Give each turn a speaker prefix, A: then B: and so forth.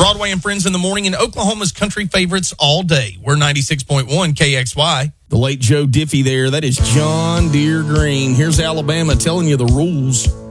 A: Broadway and Friends in the morning, and Oklahoma's country favorites all day. We're 96.1 KXY.
B: The late Joe Diffie there. That is John Deere Green. Here's Alabama telling you the rules.